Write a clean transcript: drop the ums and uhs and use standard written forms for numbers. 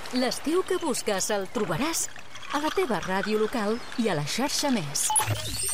L'estiu que busques el trobaràs a la teva ràdio local i a la xarxa Més.